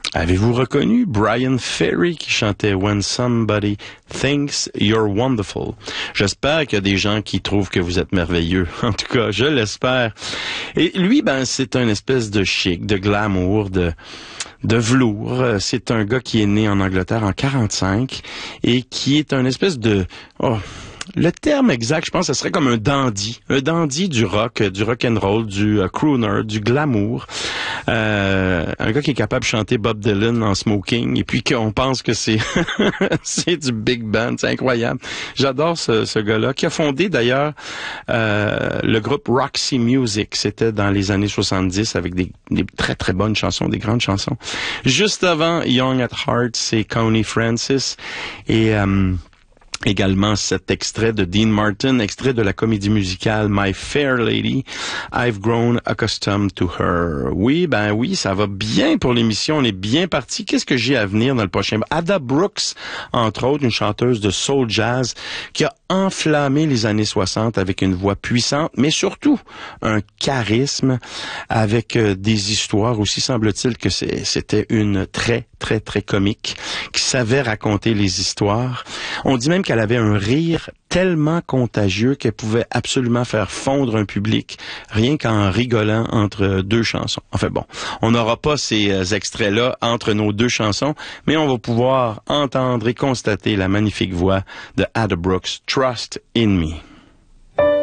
Avez-vous reconnu Brian Ferry qui chantait When Somebody Thinks You're Wonderful? J'espère qu'il y a des gens qui trouvent que vous êtes merveilleux. En tout cas, je l'espère. Et lui, c'est un espèce de chic, de glamour, de velours. C'est un gars qui est né en Angleterre en 45 et qui est un espèce de... le terme exact, je pense, ce serait comme un dandy du rock and roll, du crooner, du glamour. Un gars qui est capable de chanter Bob Dylan en smoking et puis qu'on pense que c'est c'est du big band, c'est incroyable. J'adore ce gars-là qui a fondé d'ailleurs le groupe Roxy Music. C'était dans les années 70 avec des très très bonnes chansons, des grandes chansons. Juste avant Young at Heart, c'est Connie Francis et également cet extrait de Dean Martin, extrait de la comédie musicale My Fair Lady, I've Grown Accustomed to Her. Oui, ça va bien pour l'émission, on est bien parti. Qu'est-ce que j'ai à venir dans le prochain? Ada Brooks, entre autres, une chanteuse de soul jazz qui a enflammé les années 60 avec une voix puissante, mais surtout un charisme avec des histoires aussi, semble-t-il que c'était une très comique, qui savait raconter les histoires. On dit même qu'elle avait un rire tellement contagieux qu'elle pouvait absolument faire fondre un public rien qu'en rigolant entre deux chansons. Enfin bon, on n'aura pas ces extraits-là entre nos deux chansons, mais on va pouvoir entendre et constater la magnifique voix de Ada Brooks, Trust in Me.